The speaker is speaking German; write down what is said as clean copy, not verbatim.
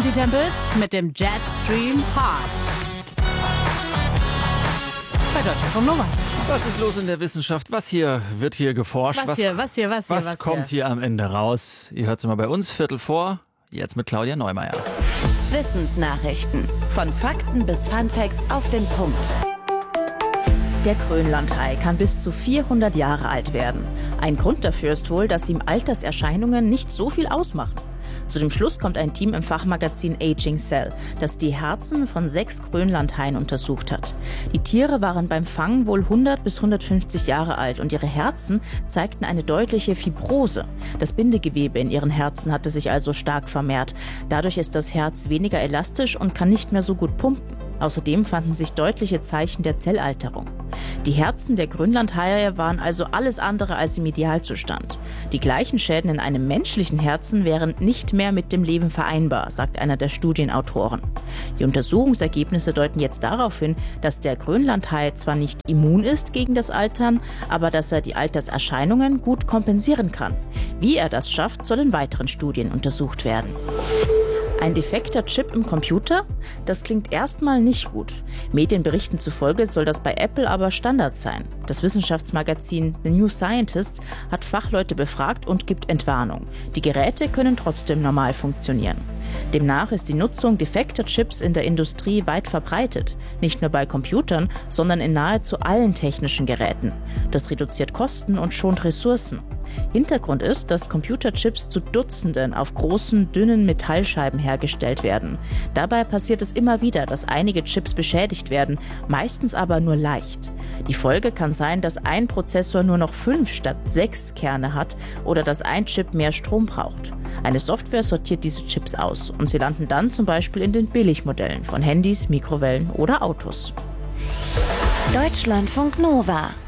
sind die Tempels mit dem Jetstream Heart. Bei Deutschlandfunk Nova. Was ist los in der Wissenschaft? Was wird hier geforscht? Was kommt hier am Ende raus? Ihr hört es mal bei uns, Viertel vor, jetzt mit Claudia Neumeier. Wissensnachrichten. Von Fakten bis Funfacts auf den Punkt. Der Grönlandhai kann bis zu 400 Jahre alt werden. Ein Grund dafür ist wohl, dass ihm Alterserscheinungen nicht so viel ausmachen. Zu dem Schluss kommt ein Team im Fachmagazin Aging Cell, das die Herzen von 6 Grönlandhaien untersucht hat. Die Tiere waren beim Fang wohl 100 bis 150 Jahre alt und ihre Herzen zeigten eine deutliche Fibrose. Das Bindegewebe in ihren Herzen hatte sich also stark vermehrt. Dadurch ist das Herz weniger elastisch und kann nicht mehr so gut pumpen. Außerdem fanden sich deutliche Zeichen der Zellalterung. Die Herzen der Grönlandhaie waren also alles andere als im Idealzustand. Die gleichen Schäden in einem menschlichen Herzen wären nicht mehr mit dem Leben vereinbar, sagt einer der Studienautoren. Die Untersuchungsergebnisse deuten jetzt darauf hin, dass der Grönlandhai zwar nicht immun ist gegen das Altern, aber dass er die Alterserscheinungen gut kompensieren kann. Wie er das schafft, soll in weiteren Studien untersucht werden. Ein defekter Chip im Computer? Das klingt erstmal nicht gut. Medienberichten zufolge soll das bei Apple aber Standard sein. Das Wissenschaftsmagazin The New Scientist hat Fachleute befragt und gibt Entwarnung. Die Geräte können trotzdem normal funktionieren. Demnach ist die Nutzung defekter Chips in der Industrie weit verbreitet. Nicht nur bei Computern, sondern in nahezu allen technischen Geräten. Das reduziert Kosten und schont Ressourcen. Hintergrund ist, dass Computerchips zu Dutzenden auf großen, dünnen Metallscheiben hergestellt werden. Dabei passiert es immer wieder, dass einige Chips beschädigt werden, meistens aber nur leicht. Die Folge kann sein, dass ein Prozessor nur noch 5 statt 6 Kerne hat oder dass ein Chip mehr Strom braucht. Eine Software sortiert diese Chips aus und sie landen dann zum Beispiel in den Billigmodellen von Handys, Mikrowellen oder Autos. Deutschlandfunk Nova.